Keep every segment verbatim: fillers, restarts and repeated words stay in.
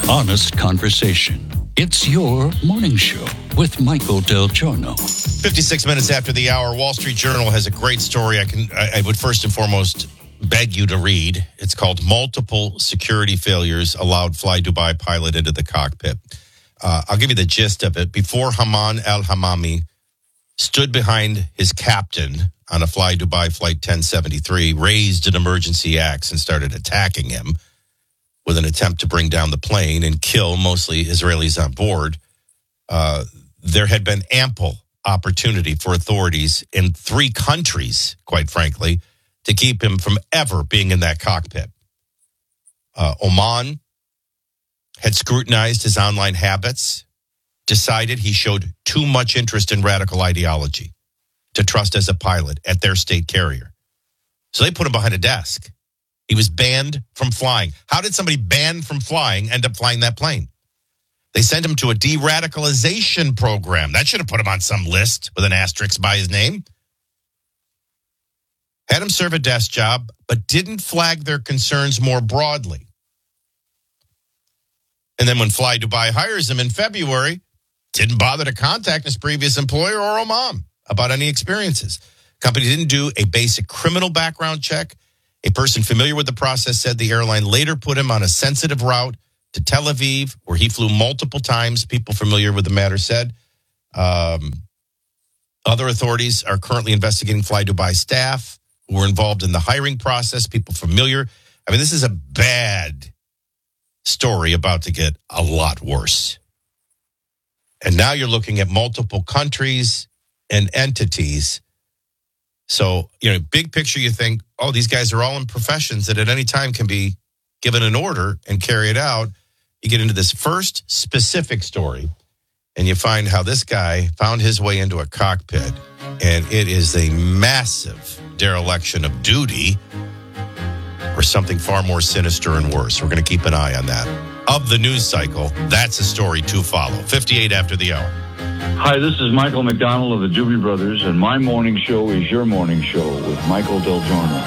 Honest conversation. It's your morning show with Michael Del Giorno. fifty-six minutes after the hour, Wall Street Journal has a great story. I can. I, I would first and foremost beg you to read. It's called "Multiple Security Failures Allowed Fly Dubai Pilot into the Cockpit." Uh, I'll give you the gist of it. Before Haman Al-Hamami stood behind his captain on a Fly Dubai Flight ten seventy-three, raised an emergency axe and started attacking him with an attempt to bring down the plane and kill mostly Israelis on board. Uh, there had been ample opportunity for authorities in three countries, quite frankly, to keep him from ever being in that cockpit. Uh, Oman had scrutinized his online habits, decided he showed too much interest in radical ideology to trust as a pilot at their state carrier. So they put him behind a desk. He was banned from flying. How did somebody banned from flying end up flying that plane? They sent him to a de-radicalization program. That should have put him on some list with an asterisk by his name. Had him serve a desk job, but didn't flag their concerns more broadly. And then when Fly Dubai hires him in February, didn't bother to contact his previous employer or Oman about any experiences. Company didn't do a basic criminal background check. A person familiar with the process said the airline later put him on a sensitive route to Tel Aviv, where he flew multiple times. People familiar with the matter said. Um, other authorities are currently investigating Fly Dubai staff who were involved in the hiring process, people familiar. I mean, this is a bad story about to get a lot worse. And now you're looking at multiple countries and entities. So, you know, big picture, you think, oh, these guys are all in professions that at any time can be given an order and carry it out. You get into this first specific story, and you find how this guy found his way into a cockpit, and it is a massive dereliction of duty or something far more sinister and worse. We're going to keep an eye on that. Of the news cycle, that's a story to follow. fifty-eight after the hour. Hi, this is Michael McDonald of the Doobie Brothers, and my morning show is your morning show with Michael Del Giorno.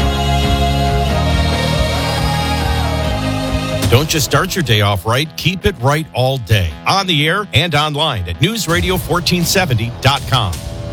Don't just start your day off right, keep it right all day. On the air and online at news radio fourteen seventy dot com.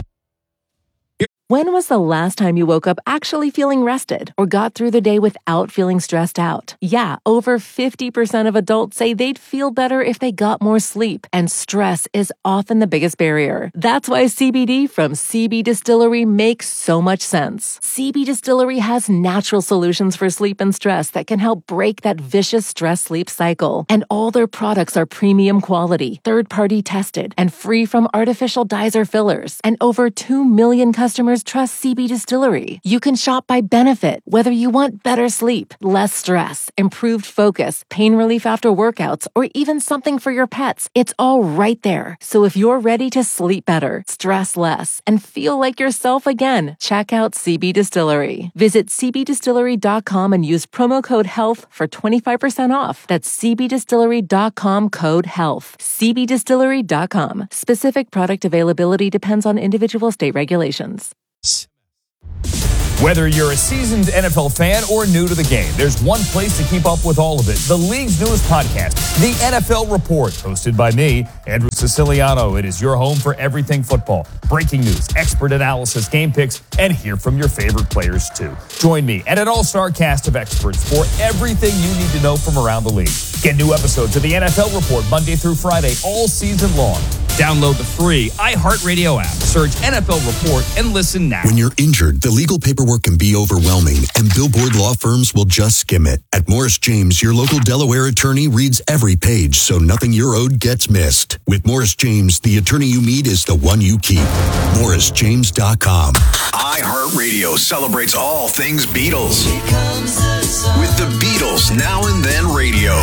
When was the last time you woke up actually feeling rested or got through the day without feeling stressed out? Yeah, over fifty percent of adults say they'd feel better if they got more sleep, and stress is often the biggest barrier. That's why C B D from C B Distillery makes so much sense. C B Distillery has natural solutions for sleep and stress that can help break that vicious stress-sleep cycle. And all their products are premium quality, third-party tested, and free from artificial dyes or fillers. And over two million customers trust C B Distillery. You can shop by benefit, whether you want better sleep, less stress, improved focus, pain relief after workouts, or even something for your pets. It's all right there. So if you're ready to sleep better, stress less, and feel like yourself again, check out C B Distillery. Visit c b distillery dot com and use promo code HEALTH for twenty-five percent off. That's c b distillery dot com code HEALTH. c b distillery dot com. Specific product availability depends on individual state regulations. Whether you're a seasoned N F L fan or new to the game, there's one place to keep up with all of it. The league's newest podcast, The N F L Report, hosted by me, Andrew Siciliano. It is your home for everything football. Breaking news, expert analysis, game picks, and hear from your favorite players, too. Join me and an all-star cast of experts for everything you need to know from around the league. Get new episodes of The N F L Report Monday through Friday all season long. Download the free iHeartRadio app, search N F L Report, and listen now. When you're injured, the legal paperwork can be overwhelming, and Billboard law firms will just skim it. At Morris James, your local Delaware attorney reads every page so nothing you're owed gets missed. With Morris James, the attorney you meet is the one you keep. Morris James dot com. iHeartRadio celebrates all things Beatles. With the Beatles Now and Then Radio.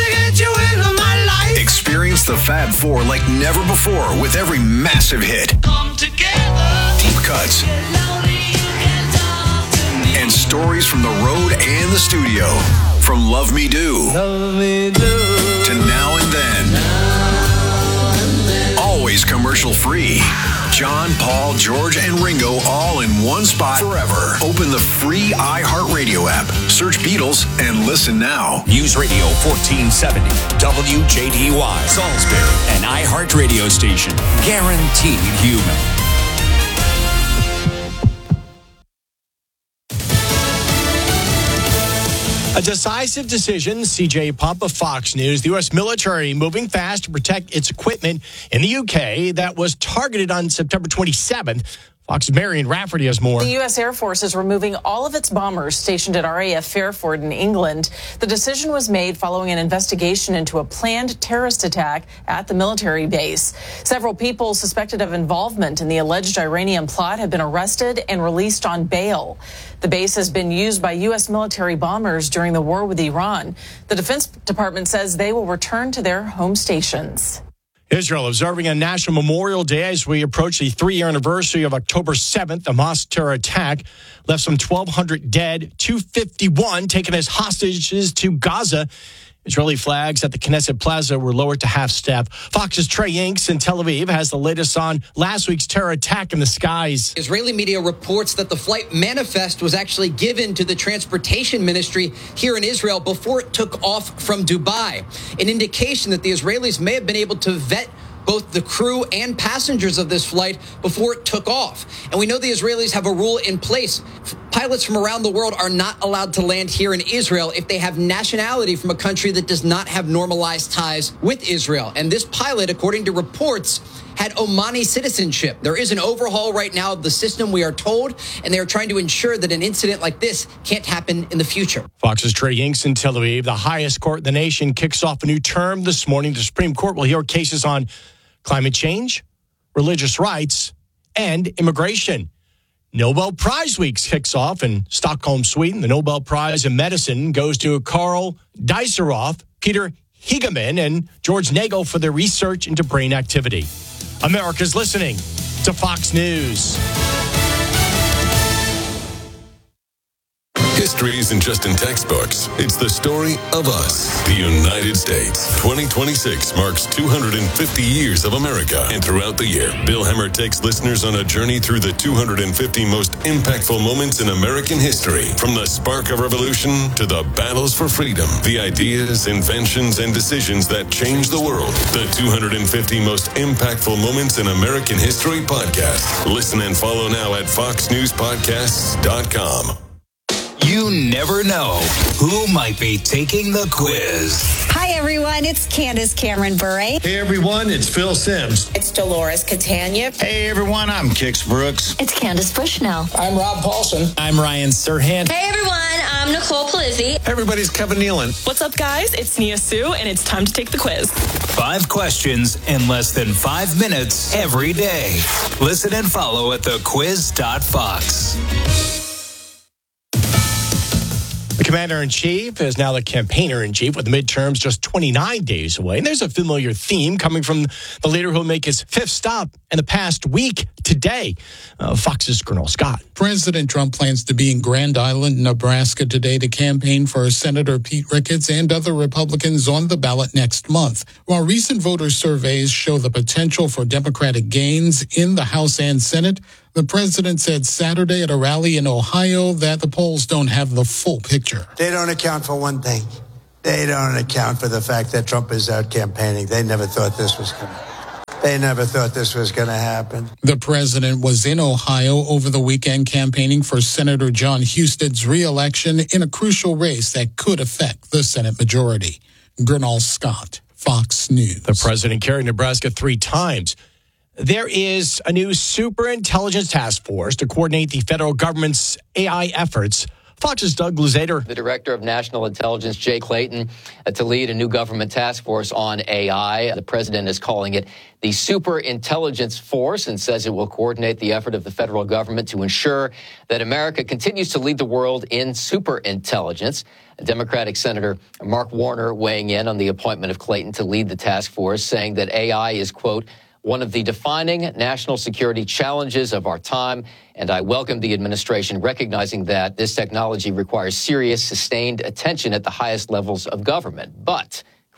Experience the Fab Four like never before with every massive hit. Come together. Deep cuts. And stories from the road and the studio. From Love Me Do. Love Me Do. To Now and Then. Now and then. Always commercial free. John, Paul, George, and Ringo all in one spot forever. Open the free iHeartRadio app. Search Beatles and listen now. News Radio fourteen seventy, W J D Y, Salisbury, an iHeartRadio station. Guaranteed human. A decisive decision, C J Pump of Fox News. The U S military moving fast to protect its equipment in the U K that was targeted on September twenty-seventh. Fox's Marion Rafferty has more. The U S Air Force is removing all of its bombers stationed at R A F Fairford in England. The decision was made following an investigation into a planned terrorist attack at the military base. Several people suspected of involvement in the alleged Iranian plot have been arrested and released on bail. The base has been used by U S military bombers during the war with Iran. The Defense Department says they will return to their home stations. Israel observing a national Memorial Day as we approach the three-year anniversary of October seventh. The Hamas terror attack left some twelve hundred dead, two hundred fifty-one taken as hostages to Gaza. Israeli flags at the Knesset Plaza were lowered to half-staff. Fox's Trey Yanks in Tel Aviv has the latest on last week's terror attack in the skies. Israeli media reports that the flight manifest was actually given to the transportation ministry here in Israel before it took off from Dubai, an indication that the Israelis may have been able to vet both the crew and passengers of this flight before it took off. And we know the Israelis have a rule in place. Pilots from around the world are not allowed to land here in Israel if they have nationality from a country that does not have normalized ties with Israel. And this pilot, according to reports, had Omani citizenship. There is an overhaul right now of the system, we are told, and they are trying to ensure that an incident like this can't happen in the future. Fox's Trey Yanks in Tel Aviv. The highest court in the nation kicks off a new term this morning. The Supreme Court will hear cases on climate change, religious rights, and immigration. Nobel Prize Week kicks off in Stockholm, Sweden. The Nobel Prize in Medicine goes to Carl Deiseroff, Peter Hegeman, and George Nagel for their research into brain activity. America's listening to Fox News. History isn't just in textbooks. It's the story of us, the United States. twenty twenty-six marks two hundred fifty years of America. And throughout the year, Bill Hemmer takes listeners on a journey through the two hundred fifty most impactful moments in American history. From the spark of revolution to the battles for freedom, the ideas, inventions, and decisions that changed the world. The two hundred fifty most impactful moments in American history podcast. Listen and follow now at fox news podcasts dot com. You never know who might be taking the quiz. Hi, everyone. It's Candace Cameron Bure. Hey, everyone. It's Phil Sims. It's Dolores Catania. Hey, everyone. I'm Kix Brooks. It's Candace Bushnell. I'm Rob Paulson. I'm Ryan Serhant. Hey, everyone. I'm Nicole Palizzi. Hey, everybody's Kevin Nealon. What's up, guys? It's Nia Sue, and it's time to take the quiz. Five questions in less than five minutes every day. Listen and follow at the quiz dot fox. The commander-in-chief is now the campaigner-in-chief with the midterms just twenty-nine days away. And there's a familiar theme coming from the leader who will make his fifth stop in the past week today. Uh, Fox's Colonel Scott. President Trump plans to be in Grand Island, Nebraska today to campaign for Senator Pete Ricketts and other Republicans on the ballot next month. While recent voter surveys show the potential for Democratic gains in the House and Senate, the president said Saturday at a rally in Ohio that the polls don't have the full picture. They don't account for one thing. They don't account for the fact that Trump is out campaigning. They never thought this was going to They never thought this was going to happen. The president was in Ohio over the weekend campaigning for Senator John Huston's re-election in a crucial race that could affect the Senate majority. Gernal Scott, Fox News. The president carried Nebraska three times. There is a new superintelligence task force to coordinate the federal government's A I efforts. Fox's Doug Luzader. The director of national intelligence, Jay Clayton, uh, to lead a new government task force on A I. The president is calling it the Superintelligence Force and says it will coordinate the effort of the federal government to ensure that America continues to lead the world in superintelligence. Democratic Senator Mark Warner weighing in on the appointment of Clayton to lead the task force, saying that A I is, quote, one of the defining national security challenges of our time, and I welcome the administration recognizing that this technology requires serious, sustained attention at the highest levels of government. But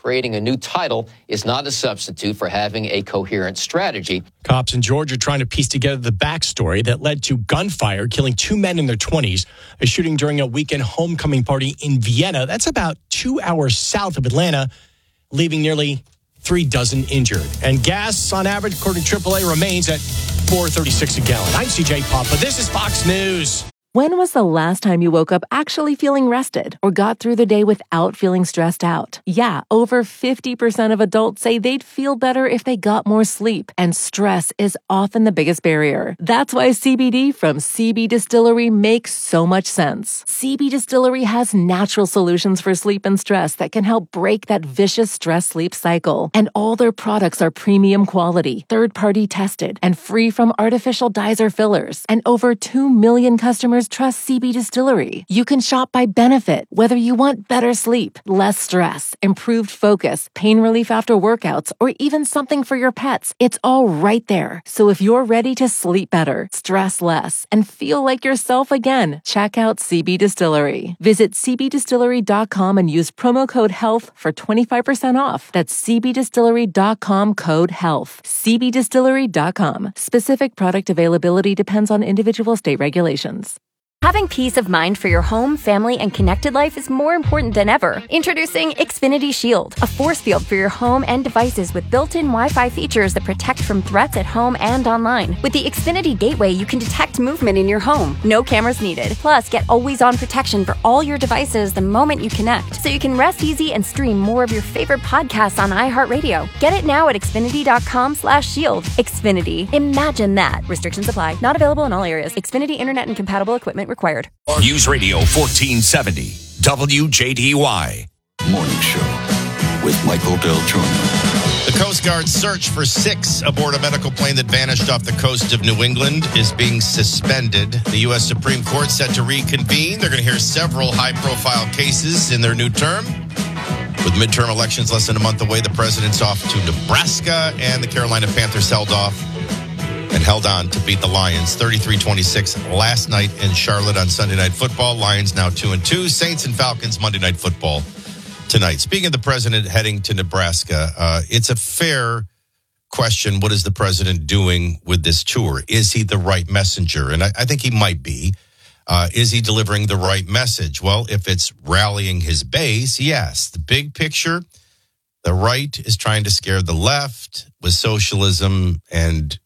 creating a new title is not a substitute for having a coherent strategy. Cops in Georgia trying to piece together the backstory that led to gunfire, killing two men in their twenties. A shooting during a weekend homecoming party in Vienna. That's about two hours south of Atlanta, leaving nearly three dozen injured. And gas, on average, according to triple A, remains at four thirty-six a gallon. I'm C J Papa. This is Fox News. When was the last time you woke up actually feeling rested or got through the day without feeling stressed out? Yeah, over fifty percent of adults say they'd feel better if they got more sleep, and stress is often the biggest barrier. That's why C B D from C B Distillery makes so much sense. C B Distillery has natural solutions for sleep and stress that can help break that vicious stress-sleep cycle. And all their products are premium quality, third-party tested, and free from artificial dyes or fillers. And over two million customers trust C B Distillery. You can shop by benefit, whether you want better sleep, less stress, improved focus, pain relief after workouts, or even something for your pets. It's all right there. So if you're ready to sleep better, stress less, and feel like yourself again, check out C B Distillery. Visit c b distillery dot com and use promo code HEALTH for twenty-five percent off. That's c b distillery dot com code HEALTH. c b distillery dot com. Specific product availability depends on individual state regulations. Having peace of mind for your home, family, and connected life is more important than ever. Introducing Xfinity Shield, a force field for your home and devices with built-in Wi-Fi features that protect from threats at home and online. With the Xfinity Gateway, you can detect movement in your home. No cameras needed. Plus, get always-on protection for all your devices the moment you connect, so you can rest easy and stream more of your favorite podcasts on iHeartRadio. Get it now at xfinity.com slash shield. Xfinity. Imagine that. Restrictions apply. Not available in all areas. Xfinity Internet and compatible equipment required. News Radio fourteen seventy, W J D Y. Morning Show with Michael Del Giorno. The Coast Guard's search for six aboard a medical plane that vanished off the coast of New England is being suspended. The U S Supreme Court set to reconvene. They're going to hear several high-profile cases in their new term. With midterm elections less than a month away, the president's off to Nebraska, and the Carolina Panthers held off and held on to beat the Lions thirty-three twenty-six last night in Charlotte on Sunday Night Football. Lions now two and two. Saints and Falcons Monday Night Football tonight. Speaking of the president heading to Nebraska, uh, it's a fair question. What is the president doing with this tour? Is he the right messenger? And I, I think he might be. Uh, is he delivering the right message? Well, if it's rallying his base, yes. The big picture, the right is trying to scare the left with socialism and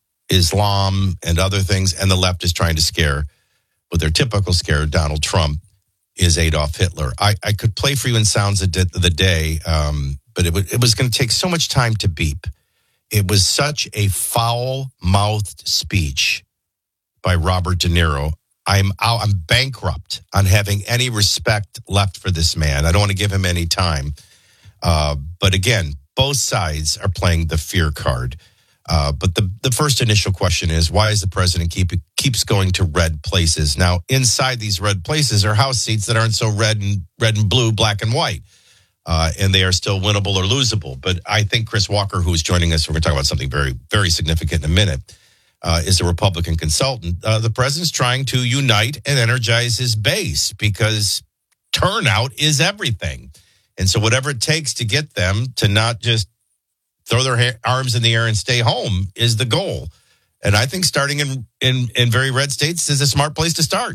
Islam and other things, and the left is trying to scare, with their typical scare, Donald Trump is Adolf Hitler. I, I could play for you in sounds of the day, um, but it, w- it was going to take so much time to beep. It was such a foul-mouthed speech by Robert De Niro. I'm out, I'm bankrupt on having any respect left for this man. I don't want to give him any time. Uh, but again, both sides are playing the fear card. Uh, but the, the first initial question is, why is the president keep keeps going to red places? Now, inside these red places are House seats that aren't so red and red and blue, black and white, uh, and they are still winnable or losable. But I think Chris Walker, who is joining us, we're going to talk about something very, very significant in a minute, uh, is a Republican consultant. Uh, the president's trying to unite and energize his base because turnout is everything. And so whatever it takes to get them to not just throw their ha- arms in the air and stay home is the goal. And I think starting in, in, in very red states is a smart place to start.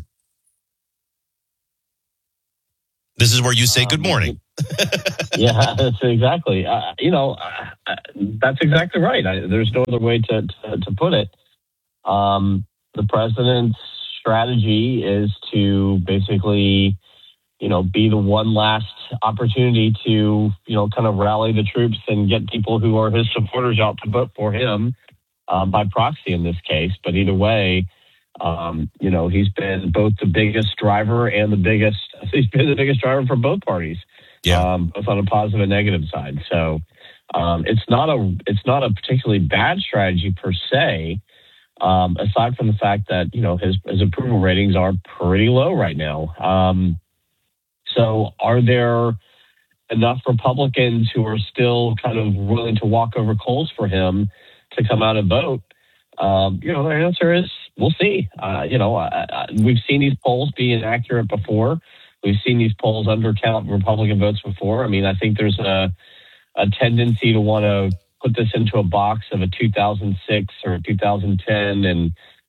This is where you say good morning. Yeah, that's exactly. Uh, you know, uh, that's exactly right. I, there's no other way to, to, to put it. Um, the president's strategy is to basically, you know, be the one last opportunity to, you know, kind of rally the troops and get people who are his supporters out to vote for him uh, by proxy in this case. But either way, um, you know, he's been both the biggest driver and the biggest, he's been the biggest driver for both parties, yeah. um, both on a positive and negative side. So um, it's not a, it's not a particularly bad strategy per se, um, aside from the fact that, you know, his, his approval ratings are pretty low right now. Um, So are there enough Republicans who are still kind of willing to walk over coals for him to come out and vote? Um, you know, the answer is we'll see. Uh, you know, I, I, we've seen these polls be inaccurate before. We've seen these polls undercount Republican votes before. I mean, I think there's a a tendency to want to put this into a box of a two thousand six or two thousand ten. And,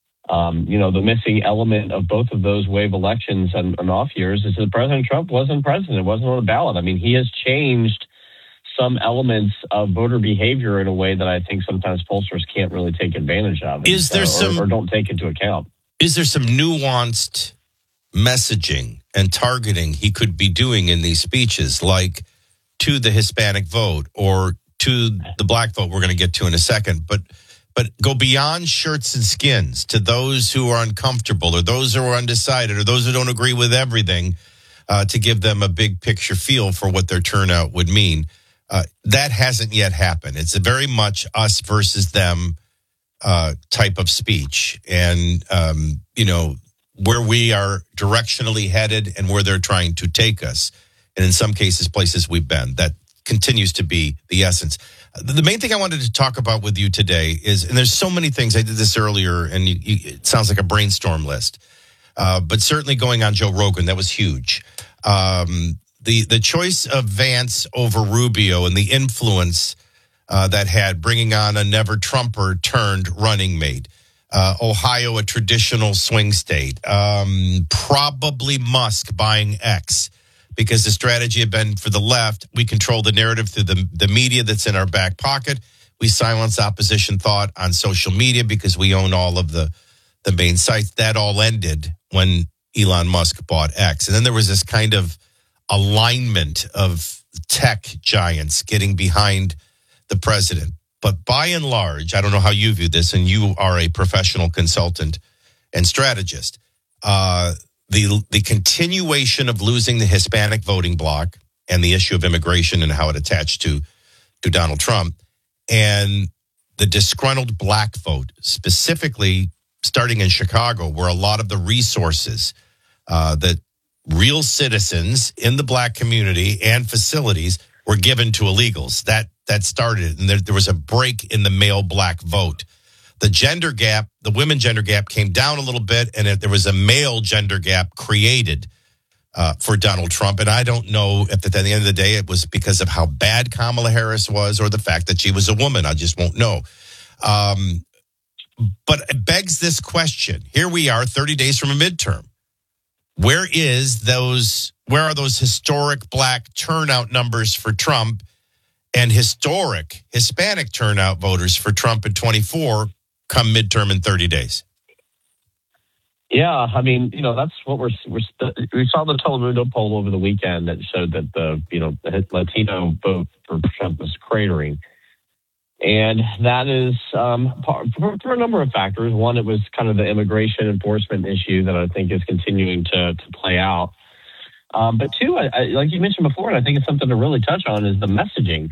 um, you know, the missing element of both of those wave elections and, and off years is that President Trump wasn't president, wasn't on the ballot. I mean, he has changed some elements of voter behavior in a way that I think sometimes pollsters can't really take advantage of. Is there or, some, or don't take into account. Is there some nuanced messaging and targeting he could be doing in these speeches, like to the Hispanic vote or to the black vote we're going to get to in a second, but but go beyond shirts and skins to those who are uncomfortable or those who are undecided or those who don't agree with everything, uh, to give them a big picture feel for what their turnout would mean. Uh, that hasn't yet happened. It's a very much us versus them uh, type of speech. And, um, you know, where we are directionally headed and where they're trying to take us. And in some cases, places we've been. That continues to be the essence. The main thing I wanted to talk about with you today is, and there's so many things, I did this earlier, and you, you, it sounds like a brainstorm list, uh, but certainly going on Joe Rogan, that was huge. Um, the the choice of Vance over Rubio and the influence uh, that had, bringing on a never-Trumper turned running mate. Uh, Ohio, a traditional swing state. Um, probably Musk buying X, because the strategy had been for the left, we control the narrative through the, the media that's in our back pocket. We silence opposition thought on social media because we own all of the, the main sites. That all ended when Elon Musk bought X. And then there was this kind of alignment of tech giants getting behind the president. But by and large, I don't know how you view this, and you are a professional consultant and strategist. Uh, the the continuation of losing the Hispanic voting bloc and the issue of immigration and how it attached to, to Donald Trump, and the disgruntled black vote, specifically starting in Chicago, where a lot of the resources uh, that real citizens in the black community and facilities were given to illegals. That that started, and there, there was a break in the male black vote. The gender gap, the women gender gap came down a little bit, and it, there was a male gender gap created uh, for Donald Trump. And I don't know if at the end of the day it was because of how bad Kamala Harris was or the fact that she was a woman. I just won't know. Um, but it begs this question. Here we are thirty days from a midterm. Where is those, where are those historic black turnout numbers for Trump and historic Hispanic turnout voters for Trump in twenty-four come midterm in thirty days? Yeah, I mean, you know, that's what we're, we're we saw the Telemundo poll over the weekend that showed that the, you know, the Latino vote for Trump was cratering. And that is um, for, for a number of factors. One, it was kind of the immigration enforcement issue that I think is continuing to, to play out. Um, but two, I, I, like you mentioned before, and I think it's something to really touch on, is the messaging.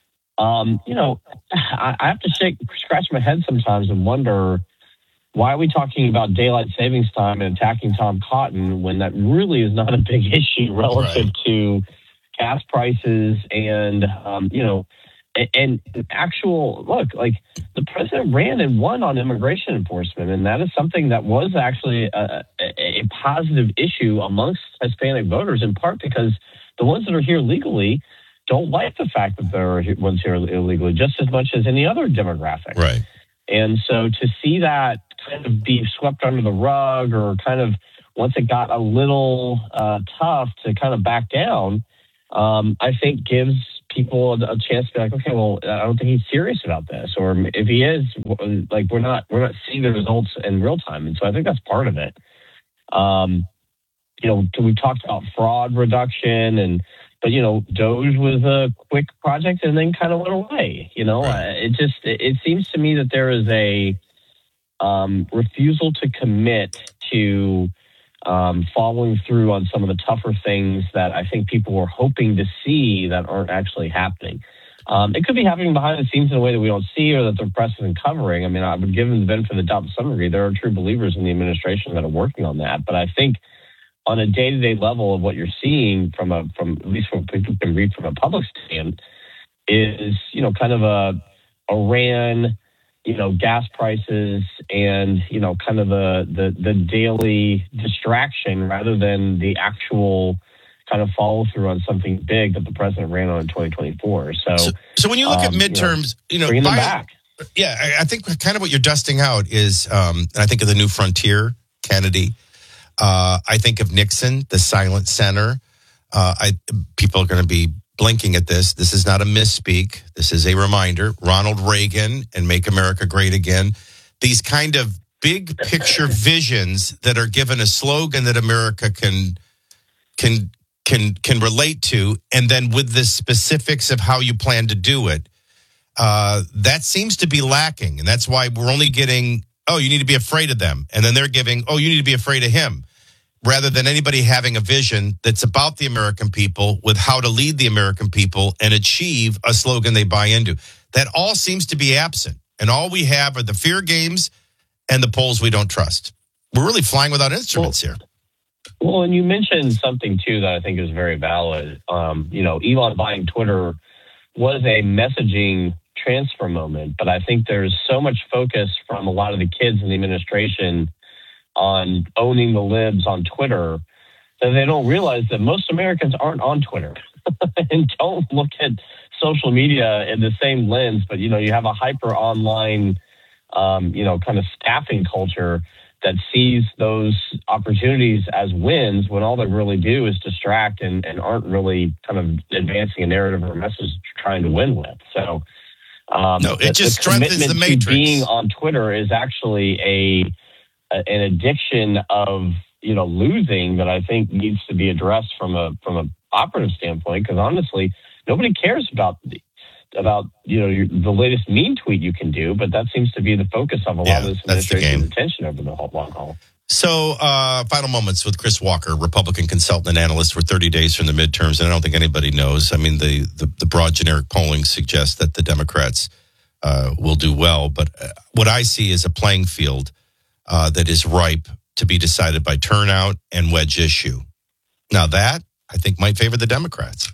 Um, you know, I, I have to shake, scratch my head sometimes and wonder, why are we talking about daylight savings time and attacking Tom Cotton when that really is not a big issue relative right. to gas prices and, um, you know, and, and actual, look, like the president ran and won on immigration enforcement. And that is something that was actually a, a, a positive issue amongst Hispanic voters, in part because the ones that are here legally don't like the fact that there are ones here illegally just as much as any other demographic. Right. And so to see that kind of be swept under the rug, or kind of once it got a little uh, tough to kind of back down, um, I think gives people a chance to be like, okay, well, I don't think he's serious about this. Or if he is, like, we're not, we're not seeing the results in real time. And so I think that's part of it. Um, you know, we talked about fraud reduction and, But, you know, Doge was a quick project and then kind of went away. You know, right. it just it, it seems to me that there is a um, refusal to commit to um, following through on some of the tougher things that I think people were hoping to see that aren't actually happening. Um, it could be happening behind the scenes in a way that we don't see or that the press isn't covering. I mean, I would give them the benefit of the doubt to some degree. There are true believers in the administration that are working on that. But I think on a day-to-day level of what you're seeing from a, from at least from people can read from a public stand, is, you know, kind of a Iran, you know, gas prices and, you know, kind of the, the, the daily distraction rather than the actual kind of follow through on something big that the president ran on in twenty twenty-four. So, so, so when you look um, at midterms, you know, you know bring them by, back. Yeah, I, I think kind of what you're dusting out is, um, and I think of the New Frontier, Kennedy. Uh, I think of Nixon, the silent center. Uh, I people are going to be blinking at this. This is not a misspeak. This is a reminder. Ronald Reagan and Make America Great Again. These kind of big picture visions that are given a slogan that America can can can can relate to, and then with the specifics of how you plan to do it, uh, that seems to be lacking, and that's why we're only getting, oh, you need to be afraid of them, and then they're giving, oh, you need to be afraid of him, rather than anybody having a vision that's about the American people with how to lead the American people and achieve a slogan they buy into. That all seems to be absent, and all we have are the fear games and the polls we don't trust. We're really flying without instruments well, here. Well, and you mentioned something, too, that I think is very valid. Um, you know, Elon buying Twitter was a messaging transfer moment, but I think there's so much focus from a lot of the kids in the administration on owning the libs on Twitter that they don't realize that most Americans aren't on Twitter and don't look at social media in the same lens. But, you know, you have a hyper online Um, you know, kind of staffing culture that sees those opportunities as wins when all they really do is distract and, and aren't really kind of advancing a narrative or a message trying to win with. So, um, no, it the, just the strengthens the matrix. To being on Twitter is actually a, a an addiction of, you know, losing that I think needs to be addressed from a from a operative standpoint. Because honestly, nobody cares about the about, you know, your, the latest mean tweet you can do, but that seems to be the focus of a yeah, lot of this administration's attention over the long haul. So, uh, final moments with Chris Walker, Republican consultant and analyst. We're thirty days from the midterms, and I don't think anybody knows. I mean, the, the, the broad generic polling suggests that the Democrats uh, will do well, but uh, what I see is a playing field uh, that is ripe to be decided by turnout and wedge issue. Now that, I think, might favor the Democrats.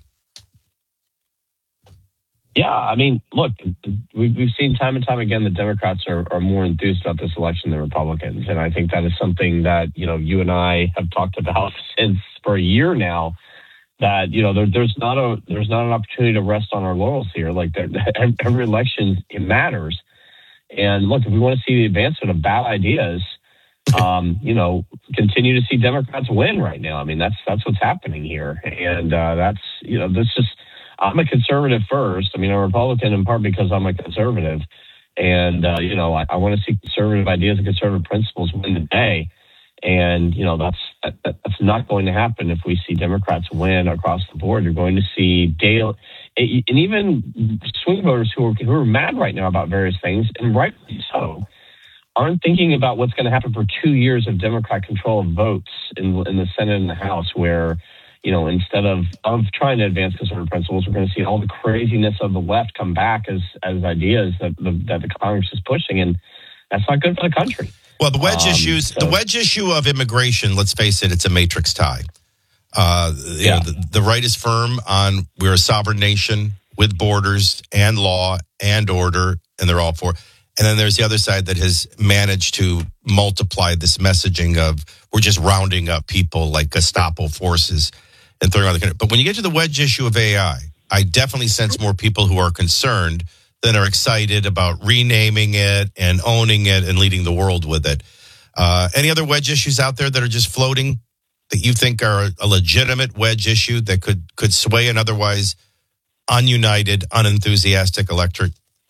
Yeah, I mean, look, we've, we've seen time and time again that Democrats are, are more enthused about this election than Republicans. And I think that is something that, you know, you and I have talked about since for a year now, that, you know, there, there's not a there's not an opportunity to rest on our laurels here. Like there, every election, it matters. And look, if we want to see the advancement of bad ideas, um, you know, continue to see Democrats win right now. I mean, that's that's what's happening here. And uh, that's, you know, this just, I'm a conservative first. I mean, I'm a Republican in part because I'm a conservative. And, uh, you know, I, I want to see conservative ideas and conservative principles win the day. And, you know, that's that, that's not going to happen if we see Democrats win across the board. You're going to see daily, and even swing voters who are, who are mad right now about various things, and rightly so, aren't thinking about what's going to happen for two years of Democrat control of votes in, in the Senate and the House, where, you know, instead of, of trying to advance conservative principles, we're going to see all the craziness of the left come back as as ideas that the, that the Congress is pushing, and that's not good for the country. Well, the wedge um, issues, so. the wedge issue of immigration, let's face it, it's a matrix tie. Uh, you yeah. know, the, the right is firm on we're a sovereign nation with borders and law and order, and they're all for it. And then there's the other side that has managed to multiply this messaging of we're just rounding up people like Gestapo forces and throwing around the country. But when you get to the wedge issue of A I, I definitely sense more people who are concerned than are excited about renaming it and owning it and leading the world with it. Uh, any other wedge issues out there that are just floating that you think are a legitimate wedge issue that could, could sway an otherwise ununited, unenthusiastic electorate?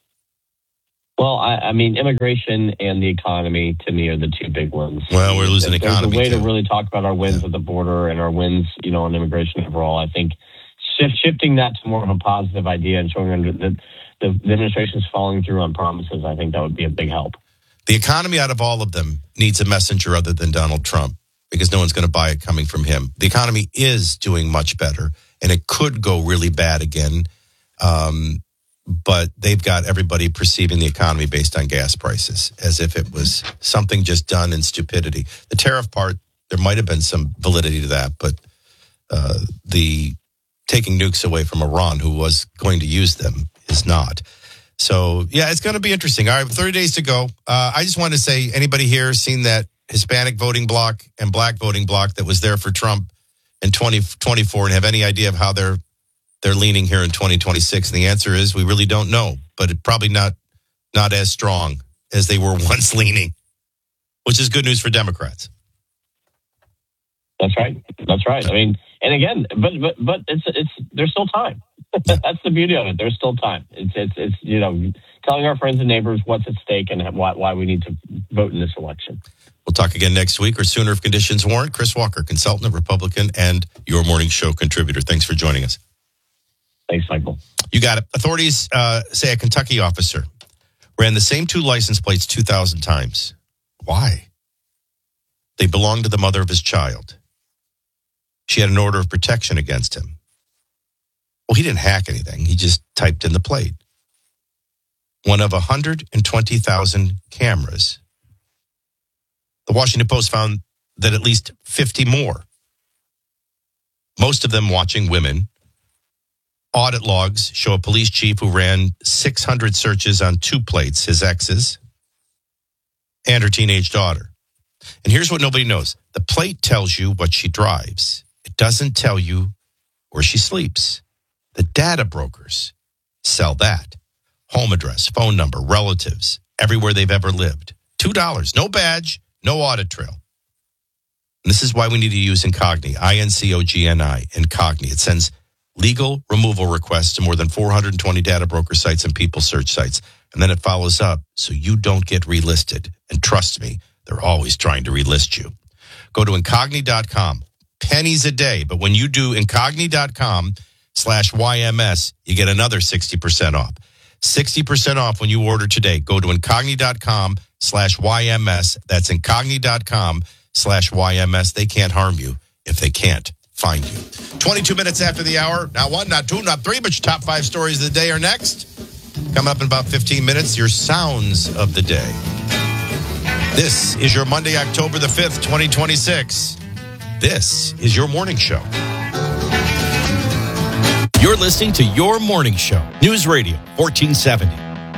Well, I, I mean, immigration and the economy, to me, are the two big ones. Well, we're losing There's economy, a way too. to really talk about our wins Yeah. at the border and our wins, you know, on immigration overall. I think shift, shifting that to more of a positive idea and showing that the, the administration is following through on promises, I think that would be a big help. The economy out of all of them needs a messenger other than Donald Trump, because no one's going to buy it coming from him. The economy is doing much better, and it could go really bad again. Um, but they've got everybody perceiving the economy based on gas prices as if it was something just done in stupidity. The tariff part, there might have been some validity to that, but uh, the taking nukes away from Iran, who was going to use them, is not. So, yeah, it's going to be interesting. All right, thirty days to go. Uh, I just wanted to say, anybody here seen that Hispanic voting bloc and black voting bloc that was there for Trump in twenty twenty-four and have any idea of how they're they're leaning here in twenty twenty-six? And the answer is we really don't know, but it probably not not as strong as they were once leaning, which is good news for Democrats. That's right. That's right. I mean, and again, but but but it's it's there's still time. That's the beauty of it. There's still time. It's it's it's you know, telling our friends and neighbors what's at stake and why why we need to vote in this election. We'll talk again next week or sooner if conditions warrant. Chris Walker, consultant, Republican, and your morning show contributor. Thanks for joining us. Thanks, Michael. You got it. Authorities uh, say a Kentucky officer ran the same two license plates two thousand times. Why? They belonged to the mother of his child. She had an order of protection against him. Well, he didn't hack anything. He just typed in the plate. One of one hundred twenty thousand cameras. The Washington Post found that at least fifty more, most of them watching women. Audit logs show a police chief who ran six hundred searches on two plates, his ex's, and her teenage daughter. And here's what nobody knows. The plate tells you what she drives. It doesn't tell you where she sleeps. The data brokers sell that. Home address, phone number, relatives, everywhere they've ever lived. two dollars, no badge, no audit trail. And this is why we need to use Incogni, I N C O G N I, Incogni. It sends legal removal requests to more than four hundred twenty data broker sites and people search sites. And then it follows up so you don't get relisted. And trust me, they're always trying to relist you. Go to Incogni dot com. Pennies a day. But when you do Incogni dot com slash Y M S, you get another sixty percent off. sixty percent off when you order today. Go to Incogni dot com slash Y M S. That's Incogni dot com slash Y M S. They can't harm you if they can't find you. twenty-two minutes after the hour. Not one, not two, not three, but your top five stories of the day are next. Coming up in about fifteen minutes, your sounds of the day. This is your Monday, October the fifth, twenty twenty-six. This is your morning show. You're listening to Your Morning Show. News Radio, fourteen seventy.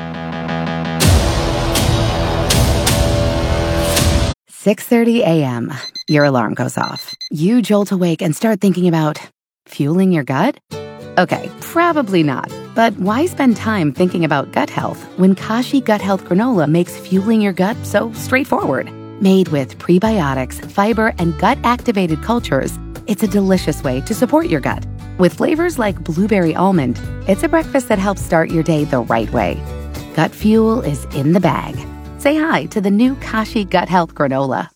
six thirty a.m. Your alarm goes off. You jolt awake and start thinking about fueling your gut? Okay, probably not. But why spend time thinking about gut health when Kashi Gut Health Granola makes fueling your gut so straightforward? Made with prebiotics, fiber, and gut-activated cultures, it's a delicious way to support your gut. With flavors like blueberry almond, it's a breakfast that helps start your day the right way. Gut fuel is in the bag. Say hi to the new Kashi Gut Health Granola.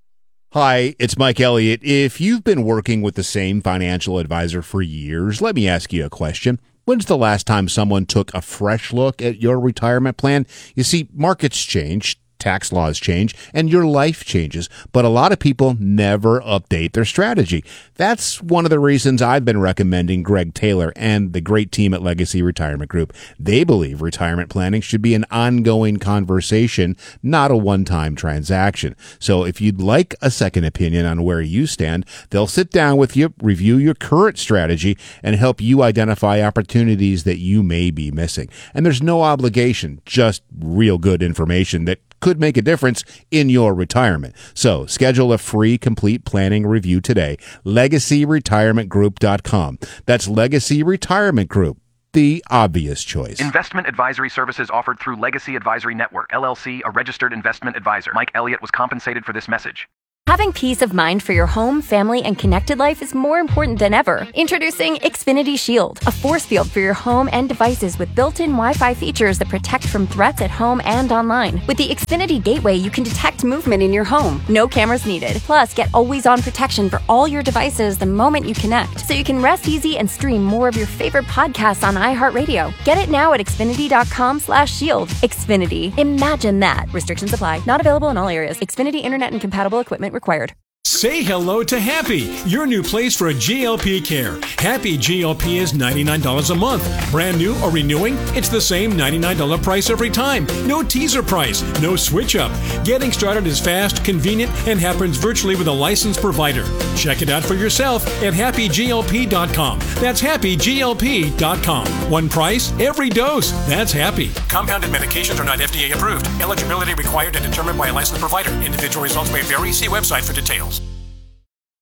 Hi, it's Mike Elliott. If you've been working with the same financial advisor for years, let me ask you a question. When's the last time someone took a fresh look at your retirement plan? You see, markets change, tax laws change, and your life changes, but a lot of people never update their strategy. That's one of the reasons I've been recommending Greg Taylor and the great team at Legacy Retirement Group. They believe retirement planning should be an ongoing conversation, not a one-time transaction. So if you'd like a second opinion on where you stand, they'll sit down with you, review your current strategy, and help you identify opportunities that you may be missing. And there's no obligation, just real good information that could make a difference in your retirement. So schedule a free complete planning review today. legacy retirement group dot com. That's Legacy Retirement Group, the obvious choice. Investment advisory services offered through Legacy Advisory Network, L L C, a registered investment advisor. Mike Elliott was compensated for this message. Having peace of mind for your home, family, and connected life is more important than ever. Introducing Xfinity Shield, a force field for your home and devices with built-in Wi-Fi features that protect from threats at home and online. With the Xfinity Gateway, you can detect movement in your home. No cameras needed. Plus, get always-on protection for all your devices the moment you connect, so you can rest easy and stream more of your favorite podcasts on iHeartRadio. Get it now at Xfinity dot com slash shield. Xfinity. Imagine that. Restrictions apply. Not available in all areas. Xfinity Internet and compatible equipment required. Say hello to Happy, your new place for G L P care. Happy G L P is ninety-nine dollars a month. Brand new or renewing, it's the same ninety-nine dollars price every time. No teaser price, no switch up. Getting started is fast, convenient, and happens virtually with a licensed provider. Check it out for yourself at happy G L P dot com. That's happy G L P dot com. One price, every dose. That's Happy. Compounded medications are not F D A approved. Eligibility required and determined by a licensed provider. Individual results may vary. See website for details.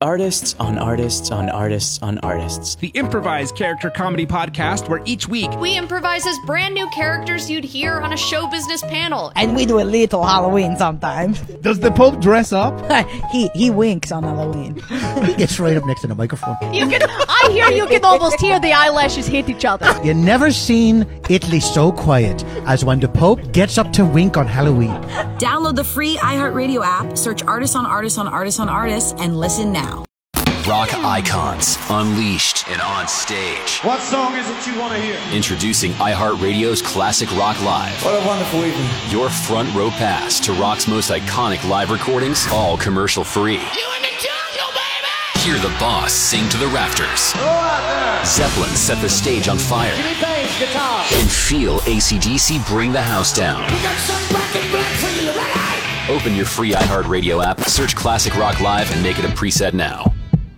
artists on artists on artists on artists. The improvised character comedy podcast where each week we improvise as brand new characters you'd hear on a show business panel. And we do a little Halloween sometimes. Does the Pope dress up? he he winks on Halloween. He gets right up next to the microphone. You can, I hear you can almost hear the eyelashes hit each other. You never seen Italy so quiet as when the Pope gets up to wink on Halloween. Download the free iHeartRadio app, search Artists on Artists on Artists on Artists, and listen now. Rock icons unleashed and on stage. What song is it you want to hear? Introducing iHeartRadio's Classic Rock Live. What a wonderful evening. Your front row pass to rock's most iconic live recordings, all commercial free. You in the jungle, baby! Hear the boss sing to the rafters. Go out there! Zeppelin set the stage on fire. Jimmy Page, guitar. And feel A C D C bring the house down. We got some black and black for you, ready? Open your free iHeartRadio app, search Classic Rock Live, and make it a preset now.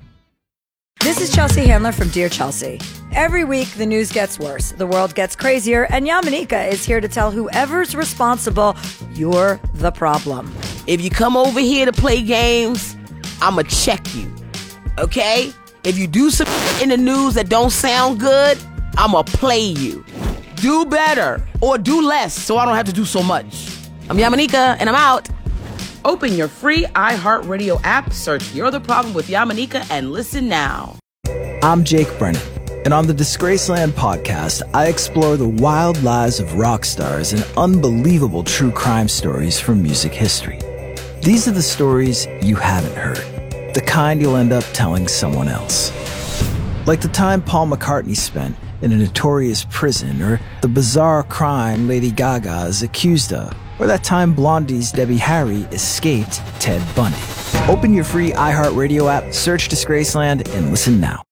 This is Chelsea Handler from Dear Chelsea. Every week, the news gets worse, the world gets crazier, and Yamanika is here to tell whoever's responsible, you're the problem. If you come over here to play games, I'ma check you, okay? If you do some in the news that don't sound good, I'ma play you. Do better, or do less, so I don't have to do so much. I'm Yamanika, and I'm out. Open your free iHeartRadio app, search You're the Problem with Yamanika, and listen now. I'm Jake Brennan, and on the Disgraceland podcast, I explore the wild lives of rock stars and unbelievable true crime stories from music history. These are the stories you haven't heard, the kind you'll end up telling someone else. Like the time Paul McCartney spent in a notorious prison, or the bizarre crime Lady Gaga is accused of, or that time Blondie's Debbie Harry escaped Ted Bundy. Open your free iHeartRadio app, search Disgraceland, and listen now.